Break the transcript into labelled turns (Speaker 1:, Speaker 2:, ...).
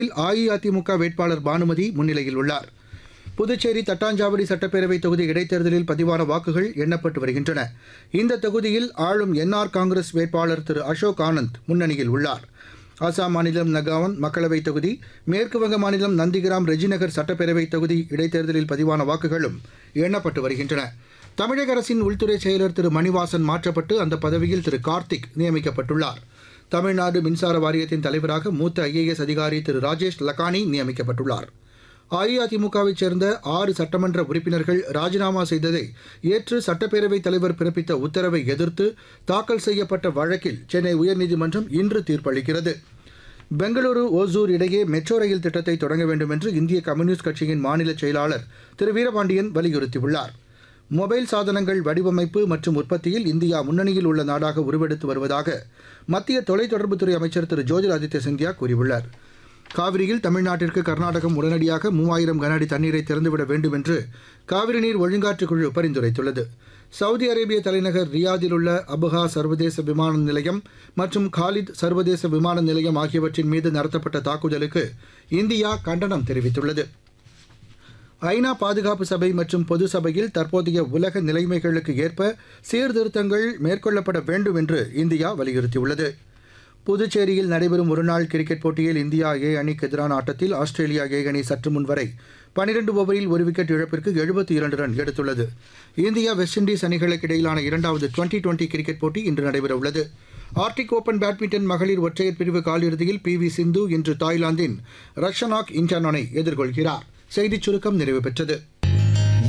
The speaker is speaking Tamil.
Speaker 1: அஇஅதிமுக வேட்பாளர் பானுமதி முன்னிலையில் உள்ளார். புதுச்சேரி தட்டாஞ்சாவடி சட்டப்பேரவை தொகுதி இடைத்தேர்தலில் பதிவான வாக்குகள் எண்ணப்பட்டு வருகின்றன. இந்த தொகுதியில் ஆளும் என்ஆர் காங்கிரஸ் வேட்பாளர் திரு அசோக் ஆனந்த் முன்னணியில் உள்ளார். அசாம் மாநிலம் நகாவன் மக்களவைத் தொகுதி, மேற்குவங்க மாநிலம் நந்திகிராம் ரெஜிநகர் சட்டப்பேரவைத் தொகுதி இடைத்தேர்தலில் பதிவான வாக்குகளும் எண்ணப்பட்டு வருகின்றன. தமிழக அரசின் உள்துறை செயலர் திரு மணிவாசன் மாற்றப்பட்டு அந்த பதவியில் திரு கார்த்திக் நியமிக்கப்பட்டுள்ளார். தமிழ்நாடு மின்சார வாரியத்தின் தலைவராக மூத்த ஐஏஎஸ் அதிகாரி திரு ராஜேஷ் லக்கானி நியமிக்கப்பட்டுள்ளார். அஇஅதிமுகவைச் சேர்ந்த 6 சட்டமன்ற உறுப்பினர்கள் ராஜினாமா செய்ததை ஏற்று சட்டப்பேரவைத் தலைவர் பிறப்பித்த உத்தரவை எதிர்த்து தாக்கல் செய்யப்பட்ட வழக்கில் சென்னை உயர்நீதிமன்றம் இன்று தீர்ப்பளிக்கிறது. பெங்களூரு ஓசூர் இடையே மெட்ரோ ரயில் திட்டத்தை தொடங்க வேண்டும் என்று இந்திய கம்யூனிஸ்ட் கட்சியின் மாநில செயலாளர் திரு வீரபாண்டியன் வலியுறுத்தியுள்ளார். மொபைல் சாதனங்கள் வடிவமைப்பு மற்றும் உற்பத்தியில் இந்தியா முன்னணியில் உள்ள நாடாக உருவெடுத்து வருவதாக மத்திய தொலைத்தொடர்புத்துறை அமைச்சர் திரு ஜோதிராதித்ய சிந்தியா கூறியுள்ளார். காவிரியில் தமிழ்நாட்டிற்கு கர்நாடகம் உடனடியாக 3000 கன அடி தண்ணீரை திறந்துவிட வேண்டும் என்று காவிரி நீர் ஒழுங்காற்றுக் குழு பரிந்துரைத்துள்ளது. சவுதி அரேபிய தலைநகர் ரியாதில் உள்ள அபுஹா சர்வதேச விமான நிலையம் மற்றும் காலித் சர்வதேச விமான நிலையம் ஆகியவற்றின் மீது நடத்தப்பட்ட தாக்குதலுக்கு இந்தியா கண்டனம் தெரிவித்துள்ளது. ஐநா பாதுகாப்பு சபை மற்றும் பொது சபையில் தற்போதைய உலக நிலைமைகளுக்கு ஏற்ப சீர்திருத்தங்கள் மேற்கொள்ளப்பட வேண்டும் என்று இந்தியா வலியுறுத்தியுள்ளது. புதுச்சேரியில் நடைபெறும் ஒருநாள் கிரிக்கெட் போட்டியில் இந்தியா ஏ அணிக்கு எதிரான ஆட்டத்தில் ஆஸ்திரேலியா ஏ அணி சற்று முன்வரை 12 ஓவரில் 1 விக்கெட் இழப்பிற்கு 72 ரன் எடுத்துள்ளது. இந்தியா வெஸ்ட் இண்டீஸ் அணிகளுக்கு இடையிலான 2வது டுவெண்டி கிரிக்கெட் போட்டி இன்று நடைபெறவுள்ளது. ஆர்டிக் ஓபன் பேட்மிண்டன் மகளிர் ஒற்றையர் பிரிவு காலிறுதியில் பி வி சிந்து இன்று தாய்லாந்தின் ரக்ஷனாக் இன்டானோனை எதிர்கொள்கிறார். செய்திச் சுருக்கம் நிறைவு பெற்றது.